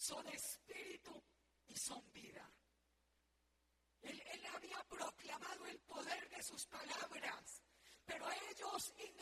son espíritu y son vida. Él había proclamado el poder de sus palabras, pero ellos